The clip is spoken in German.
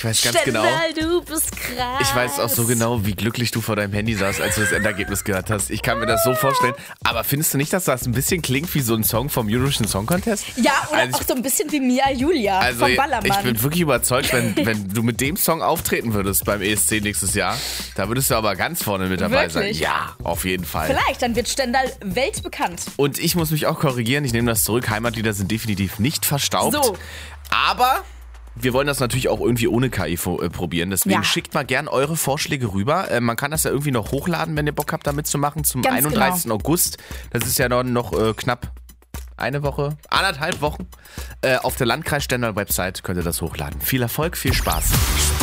Ich weiß ganz genau. Du bist krass. Ich weiß auch so genau, wie glücklich du vor deinem Handy saßt, als du das Endergebnis gehört hast. Ich kann mir das so vorstellen. Aber findest du nicht, dass das ein bisschen klingt wie so ein Song vom Eurovision Song Contest? Ja, oder Also auch so ein bisschen wie Mia Julia vom Ballermann. Ich bin wirklich überzeugt, wenn du mit dem Song auftreten würdest beim ESC nächstes Jahr, da würdest du aber ganz vorne mit dabei Wirklich? sein. Ja, auf jeden Fall. Vielleicht, dann wird Stendal weltbekannt. Und ich muss mich auch korrigieren, ich nehme das zurück. Heimatlieder sind definitiv nicht verstaubt. So. Aber wir wollen das natürlich auch irgendwie ohne KI probieren. Deswegen schickt mal gern eure Vorschläge rüber. Man kann das ja irgendwie noch hochladen, wenn ihr Bock habt, damit zu machen, zum Ganz 31. August. Das ist ja noch knapp eine Woche, 1,5 Wochen. Auf der Landkreis Stendal Website könnt ihr das hochladen. Viel Erfolg, viel Spaß.